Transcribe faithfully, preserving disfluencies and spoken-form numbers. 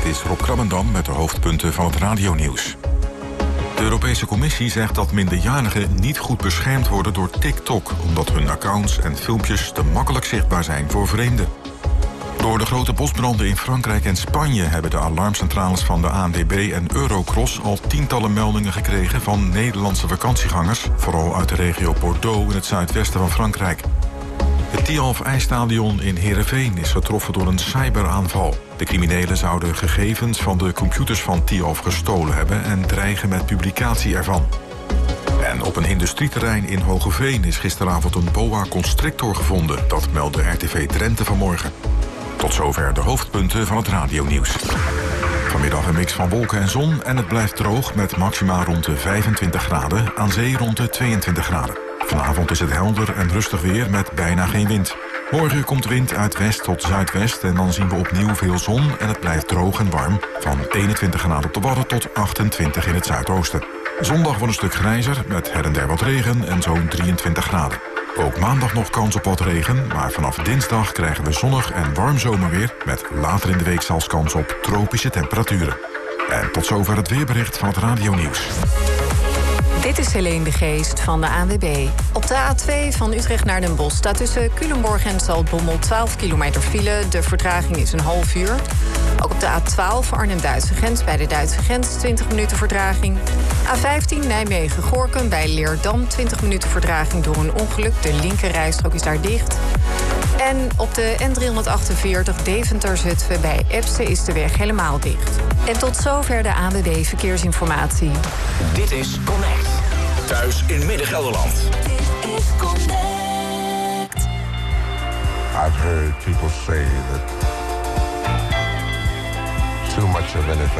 is Rob Krabbendam met de hoofdpunten van het radionieuws. De Europese Commissie zegt dat minderjarigen niet goed beschermd worden door TikTok, omdat hun accounts en filmpjes te makkelijk zichtbaar zijn voor vreemden. Door de grote bosbranden in Frankrijk en Spanje hebben de alarmcentrales van de A N W B en Eurocross al tientallen meldingen gekregen van Nederlandse vakantiegangers, vooral uit de regio Bordeaux in het zuidwesten van Frankrijk. Het Tialf IJsstadion in Heerenveen is getroffen door een cyberaanval. De criminelen zouden gegevens van de computers van Tialf gestolen hebben en dreigen met publicatie ervan. En op een industrieterrein in Hogeveen is gisteravond een boa constrictor gevonden. Dat meldde R T V Drenthe vanmorgen. Tot zover de hoofdpunten van het radionieuws. Vanmiddag een mix van wolken en zon en het blijft droog met maxima rond de vijfentwintig graden, aan zee rond de tweeëntwintig graden. Vanavond is het helder en rustig weer met bijna geen wind. Morgen komt wind uit west tot zuidwest en dan zien we opnieuw veel zon en het blijft droog en warm. Van eenentwintig graden op de Wadden tot achtentwintig in het zuidoosten. Zondag wordt een stuk grijzer met her en der wat regen en zo'n drieëntwintig graden. Ook maandag nog kans op wat regen, maar vanaf dinsdag krijgen we zonnig en warm zomerweer met later in de week zelfs kans op tropische temperaturen. En tot zover het weerbericht van het radionieuws. Dit is Helene de Geest van de A N W B. Op de A twee van Utrecht naar Den Bosch staat tussen Culemborg en Zaltbommel twaalf kilometer file. De vertraging is een half uur. Ook op de A twaalf Arnhem-Duitse grens bij de Duitse grens twintig minuten vertraging. A vijftien Nijmegen-Gorinchem bij Leerdam twintig minuten vertraging door een ongeluk. De linkerrijstrook is daar dicht. En op de N driehonderdachtenveertig Deventer-Zutphen bij Epse is de weg helemaal dicht. En tot zover de A N W B Verkeersinformatie. Dit is Connect. Thuis in Midden-Gelderland. Dit is Connect. I've heard people say that too much of anything